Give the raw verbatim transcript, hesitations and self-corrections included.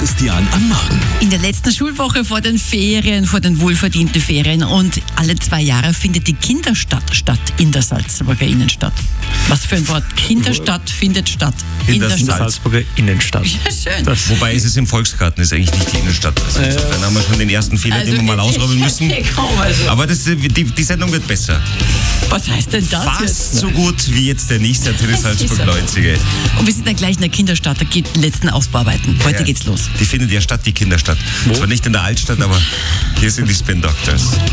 Christian am Morgen. In der letzten Schulwoche vor den Ferien, vor den wohlverdienten Ferien, und alle zwei Jahre findet die Kinderstadt statt in der Salzburger Innenstadt. Was für ein Wort? Kinderstadt findet statt in, in der, der in der Stadt. Salzburger Innenstadt. Ja, schön. Das, Wobei ist es im Volksgarten, ist eigentlich nicht die Innenstadt. Also insofern haben wir schon den ersten Fehler, Also den wir mal ausräumen müssen. Komm, also. Aber das, die, die Sendung wird besser. Was heißt denn das Fast jetzt? so gut wie jetzt der nächste Antenne Das ist Salzburg so. neunziger. Und wir sind dann gleich in der Kinderstadt, da geht die letzten Ausbauarbeiten. Heute Ja, geht's los. Die findet ja statt, die Kinderstadt. Zwar nicht in der Altstadt, aber hier sind die Spin Doctors.